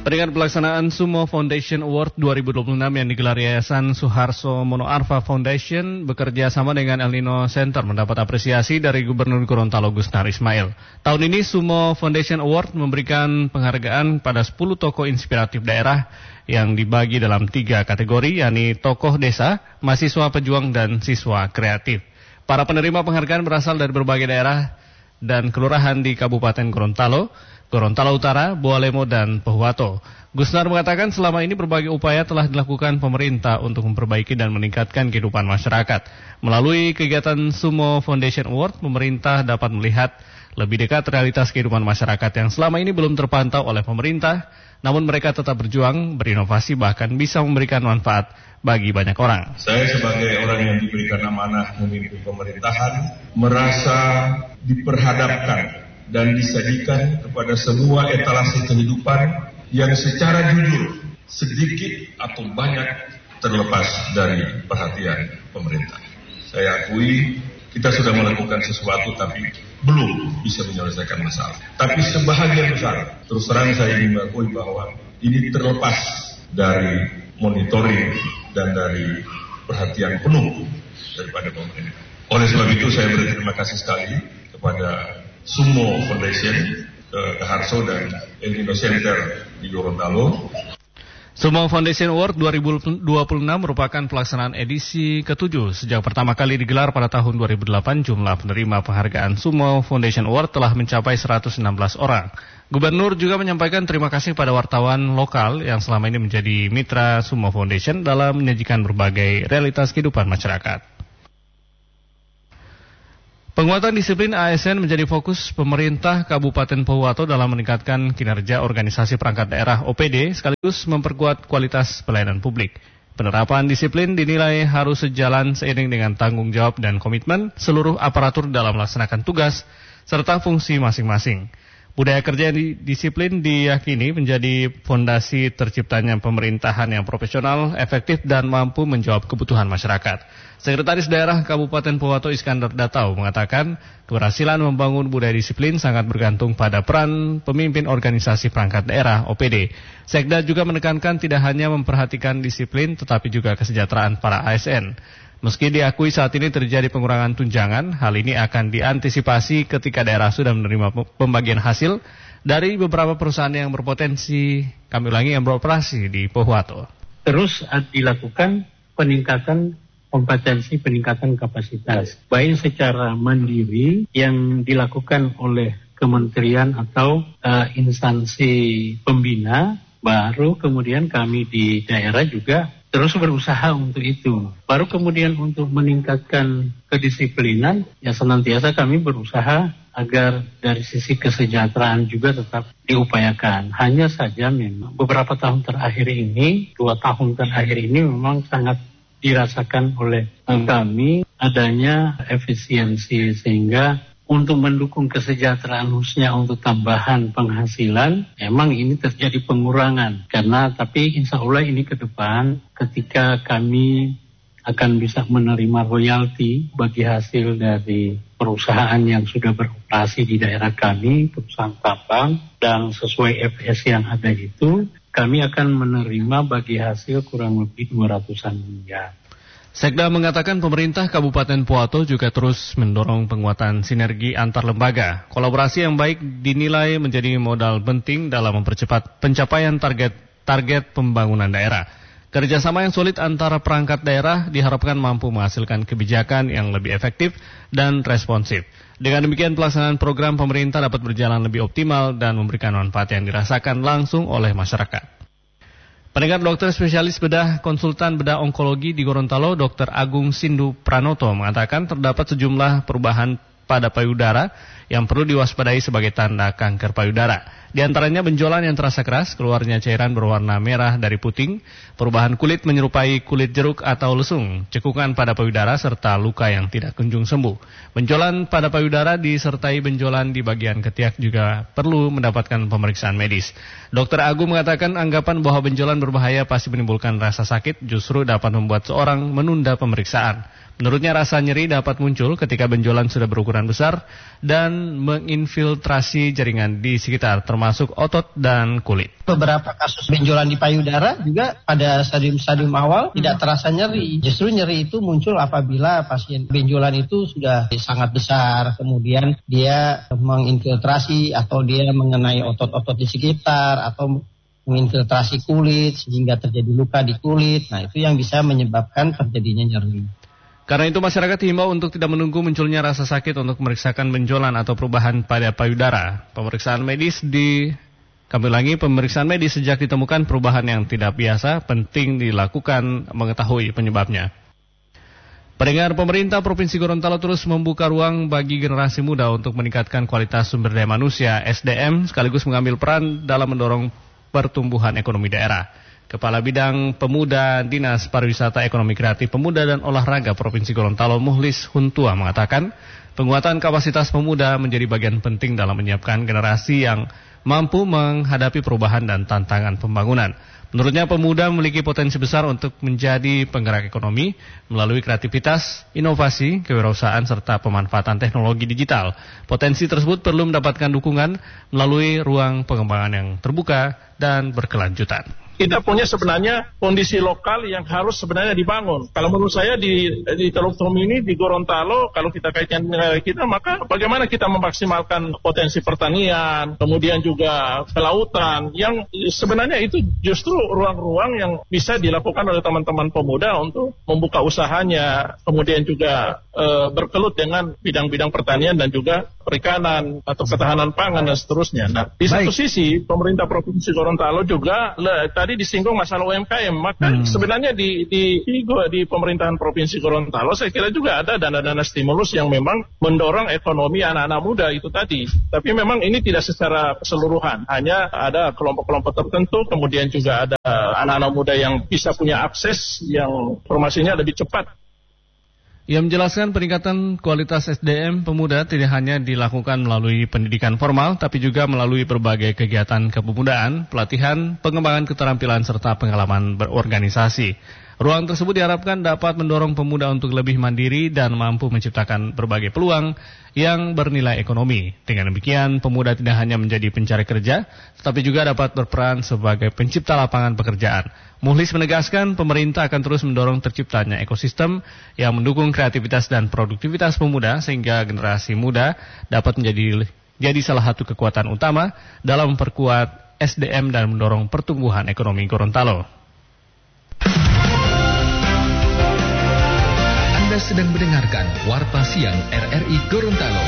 Peringatan pelaksanaan Sumo Foundation Award 2026 yang digelar Yayasan Suharso Mono Arfa Foundation bekerja sama dengan El Nino Center mendapat apresiasi dari Gubernur Gorontalo Gusnar Ismail. Tahun ini Sumo Foundation Award memberikan penghargaan pada 10 tokoh inspiratif daerah yang dibagi dalam 3 kategori, yakni tokoh desa, mahasiswa pejuang, dan siswa kreatif. Para penerima penghargaan berasal dari berbagai daerah dan kelurahan di Kabupaten Gorontalo, Gorontalo Utara, Boalemo, dan Pohuwato. Gusnar mengatakan selama ini berbagai upaya telah dilakukan pemerintah untuk memperbaiki dan meningkatkan kehidupan masyarakat. Melalui kegiatan Sumo Foundation Award, pemerintah dapat melihat lebih dekat realitas kehidupan masyarakat yang selama ini belum terpantau oleh pemerintah, namun mereka tetap berjuang, berinovasi, bahkan bisa memberikan manfaat bagi banyak orang. Saya sebagai orang yang diberikan amanah memimpin pemerintahan, merasa diperhadapkan dan disajikan kepada semua etalase kehidupan yang secara jujur, sedikit atau banyak terlepas dari perhatian pemerintah. Saya akui kita sudah melakukan sesuatu tapi belum bisa menyelesaikan masalah. Tapi sebahagian besar, terus terang saya ingin mengakui bahwa ini terlepas dari monitoring dan dari perhatian penuh daripada pemerintah. Oleh sebab itu saya berterima kasih sekali kepada Sumo Foundation, Harso dan El Nino Center di Gorontalo. Sumo Foundation Award 2026 merupakan pelaksanaan edisi ke-7. Sejak pertama kali digelar pada tahun 2008, jumlah penerima penghargaan Sumo Foundation Award telah mencapai 116 orang. Gubernur juga menyampaikan terima kasih pada wartawan lokal yang selama ini menjadi mitra Sumo Foundation dalam menyajikan berbagai realitas kehidupan masyarakat. Penguatan disiplin ASN menjadi fokus pemerintah Kabupaten Pohuwato dalam meningkatkan kinerja organisasi perangkat daerah OPD sekaligus memperkuat kualitas pelayanan publik. Penerapan disiplin dinilai harus sejalan seiring dengan tanggung jawab dan komitmen seluruh aparatur dalam melaksanakan tugas serta fungsi masing-masing. Budaya kerja disiplin diyakini menjadi fondasi terciptanya pemerintahan yang profesional, efektif, dan mampu menjawab kebutuhan masyarakat. Sekretaris Daerah Kabupaten Pohuwato Iskandar Datau mengatakan keberhasilan membangun budaya disiplin sangat bergantung pada peran pemimpin organisasi perangkat daerah OPD. Sekda juga menekankan tidak hanya memperhatikan disiplin tetapi juga kesejahteraan para ASN. Meski diakui saat ini terjadi pengurangan tunjangan, hal ini akan diantisipasi ketika daerah sudah menerima pembagian hasil dari beberapa perusahaan yang berpotensi, yang beroperasi di Pohuwato. Terus dilakukan peningkatan kompetensi, peningkatan kapasitas, baik secara mandiri yang dilakukan oleh kementerian atau instansi pembina, baru kemudian kami di daerah juga terus berusaha untuk itu. Baru kemudian untuk meningkatkan kedisiplinan, ya senantiasa kami berusaha agar dari sisi kesejahteraan juga tetap diupayakan. Hanya saja memang beberapa tahun terakhir ini, 2 tahun terakhir ini memang sangat dirasakan oleh kami adanya efisiensi, sehingga untuk mendukung kesejahteraan khususnya untuk tambahan penghasilan, emang ini terjadi pengurangan. Tapi insya Allah ini ke depan ketika kami akan bisa menerima royalti bagi hasil dari perusahaan yang sudah beroperasi di daerah kami, perusahaan tambang, dan sesuai FS yang ada itu, kami akan menerima bagi hasil kurang lebih 200-an miliar. Sekda mengatakan pemerintah Kabupaten Pohuwato juga terus mendorong penguatan sinergi antar lembaga. Kolaborasi yang baik dinilai menjadi modal penting dalam mempercepat pencapaian target pembangunan daerah. Kerjasama yang solid antara perangkat daerah diharapkan mampu menghasilkan kebijakan yang lebih efektif dan responsif. Dengan demikian pelaksanaan program pemerintah dapat berjalan lebih optimal dan memberikan manfaat yang dirasakan langsung oleh masyarakat. Pendengar dokter spesialis bedah konsultan bedah onkologi di Gorontalo, Dr. Agung Sindu Pranoto mengatakan terdapat sejumlah perubahan pada payudara yang perlu diwaspadai sebagai tanda kanker payudara. Di antaranya benjolan yang terasa keras, keluarnya cairan berwarna merah dari puting, perubahan kulit menyerupai kulit jeruk atau lesung, cekukan pada payudara serta luka yang tidak kunjung sembuh. Benjolan pada payudara disertai benjolan di bagian ketiak juga perlu mendapatkan pemeriksaan medis. Dr. Agung mengatakan anggapan bahwa benjolan berbahaya pasti menimbulkan rasa sakit justru dapat membuat seorang menunda pemeriksaan. Menurutnya rasa nyeri dapat muncul ketika benjolan sudah berukuran besar dan menginfiltrasi jaringan di sekitar termasuk termasuk otot dan kulit. Beberapa kasus benjolan di payudara juga pada stadium-stadium awal tidak terasa nyeri. Justru nyeri itu muncul apabila pasien benjolan itu sudah sangat besar, kemudian dia menginfiltrasi atau dia mengenai otot-otot di sekitar atau menginfiltrasi kulit sehingga terjadi luka di kulit. Nah, itu yang bisa menyebabkan terjadinya nyeri. Karena itu masyarakat diimbau untuk tidak menunggu munculnya rasa sakit untuk memeriksakan benjolan atau perubahan pada payudara. Pemeriksaan medis sejak ditemukan perubahan yang tidak biasa penting dilakukan mengetahui penyebabnya. Pendengar, pemerintah Provinsi Gorontalo terus membuka ruang bagi generasi muda untuk meningkatkan kualitas sumber daya manusia (SDM) sekaligus mengambil peran dalam mendorong pertumbuhan ekonomi daerah. Kepala Bidang Pemuda Dinas Pariwisata Ekonomi Kreatif Pemuda dan Olahraga Provinsi Gorontalo Muhlis Huntua mengatakan, penguatan kapasitas pemuda menjadi bagian penting dalam menyiapkan generasi yang mampu menghadapi perubahan dan tantangan pembangunan. Menurutnya, pemuda memiliki potensi besar untuk menjadi penggerak ekonomi melalui kreativitas, inovasi, kewirausahaan, serta pemanfaatan teknologi digital. Potensi tersebut perlu mendapatkan dukungan melalui ruang pengembangan yang terbuka dan berkelanjutan. Kita punya sebenarnya kondisi lokal yang harus sebenarnya dibangun. Kalau menurut saya di Teluk Tomini ini, di Gorontalo, kalau kita kaitkan dengan kita, maka bagaimana kita memaksimalkan potensi pertanian, kemudian juga kelautan, yang sebenarnya itu justru ruang-ruang yang bisa dilakukan oleh teman-teman pemuda untuk membuka usahanya, kemudian juga berkelut dengan bidang-bidang pertanian dan juga perikanan atau ketahanan pangan dan seterusnya. Nah, di satu sisi pemerintah Provinsi Gorontalo juga tadi disinggung masalah UMKM, maka sebenarnya di pemerintahan Provinsi Gorontalo saya kira juga ada dana-dana stimulus yang memang mendorong ekonomi anak-anak muda itu tadi. Tapi memang ini tidak secara keseluruhan, hanya ada kelompok-kelompok tertentu, kemudian juga ada anak-anak muda yang bisa punya akses yang informasinya lebih cepat. Ia menjelaskan peningkatan kualitas SDM pemuda tidak hanya dilakukan melalui pendidikan formal, tapi juga melalui berbagai kegiatan kepemudaan, pelatihan, pengembangan keterampilan, serta pengalaman berorganisasi. Ruang tersebut diharapkan dapat mendorong pemuda untuk lebih mandiri dan mampu menciptakan berbagai peluang yang bernilai ekonomi. Dengan demikian, pemuda tidak hanya menjadi pencari kerja, tetapi juga dapat berperan sebagai pencipta lapangan pekerjaan. Muhlis menegaskan pemerintah akan terus mendorong terciptanya ekosistem yang mendukung kreativitas dan produktivitas pemuda sehingga generasi muda dapat menjadi salah satu kekuatan utama dalam memperkuat SDM dan mendorong pertumbuhan ekonomi Gorontalo. Anda sedang mendengarkan Warta Siang RRI Gorontalo.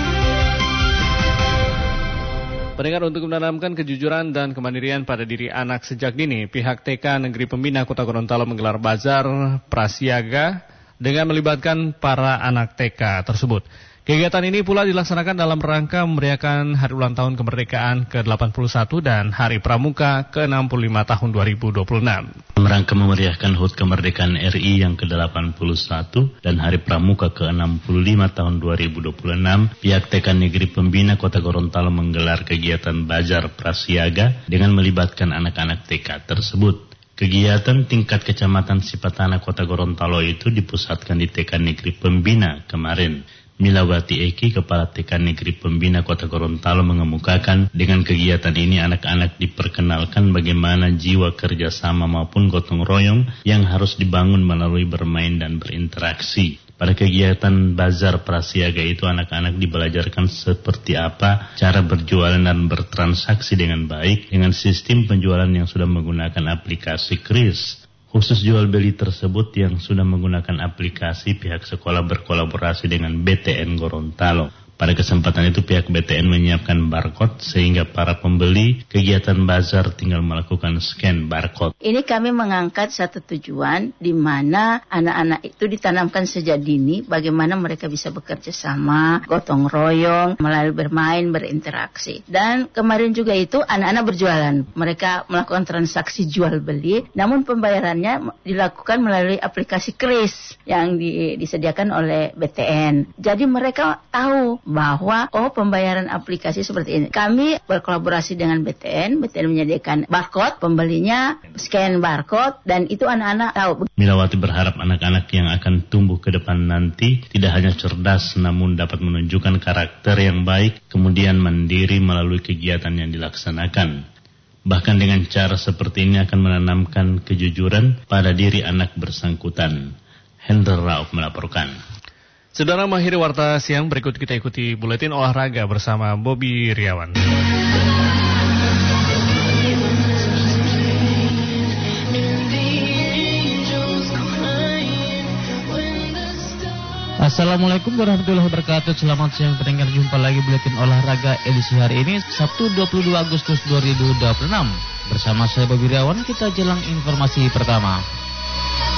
Pendengar, untuk menanamkan kejujuran dan kemandirian pada diri anak sejak dini, pihak TK Negeri Pembina Kota Gorontalo menggelar bazar prasiaga dengan melibatkan para anak TK tersebut. Kegiatan ini pula dilaksanakan dalam rangka memeriahkan Hari Ulang Tahun Kemerdekaan ke-81 dan Hari Pramuka ke-65 tahun 2026. Rangka memeriahkan HUT Kemerdekaan RI yang ke-81 dan Hari Pramuka ke-65 tahun 2026, pihak TK Negeri Pembina Kota Gorontalo menggelar kegiatan bazar prasiaga dengan melibatkan anak-anak TK tersebut. Kegiatan tingkat kecamatan Sipatana Kota Gorontalo itu dipusatkan di TK Negeri Pembina kemarin. Milawati Eki, Kepala TK Negeri Pembina Kota Gorontalo mengemukakan dengan kegiatan ini anak-anak diperkenalkan bagaimana jiwa kerjasama maupun gotong royong yang harus dibangun melalui bermain dan berinteraksi. Pada kegiatan bazar prasiaga itu anak-anak dibelajarkan seperti apa cara berjualan dan bertransaksi dengan baik dengan sistem penjualan yang sudah menggunakan aplikasi KRIS. Khusus jual beli tersebut yang sudah menggunakan aplikasi, pihak sekolah berkolaborasi dengan BTN Gorontalo. Pada kesempatan itu pihak BTN menyiapkan barcode sehingga para pembeli kegiatan bazar tinggal melakukan scan barcode. Ini kami mengangkat satu tujuan di mana anak-anak itu ditanamkan sejak dini bagaimana mereka bisa bekerja sama, gotong royong, melalui bermain, berinteraksi. Dan kemarin juga itu anak-anak berjualan. Mereka melakukan transaksi jual beli, namun pembayarannya dilakukan melalui aplikasi KRIS yang disediakan oleh BTN. Jadi mereka tahu bahwa pembayaran aplikasi seperti ini. Kami berkolaborasi dengan BTN menyediakan barcode, pembelinya scan barcode dan itu anak-anak tahu. Milawati berharap anak-anak yang akan tumbuh ke depan nanti tidak hanya cerdas namun dapat menunjukkan karakter yang baik, kemudian mandiri melalui kegiatan yang dilaksanakan. Bahkan dengan cara seperti ini akan menanamkan kejujuran pada diri anak bersangkutan. Hendra Rauf melaporkan. Saudara, mengakhiri Warta Siang, berikut kita ikuti buletin olahraga bersama Bobby Riawan. Assalamualaikum warahmatullahi wabarakatuh. Selamat siang pendengar, jumpa lagi buletin olahraga edisi hari ini Sabtu 22 Agustus 2026. Bersama saya Bobby Riawan, kita jelang informasi pertama.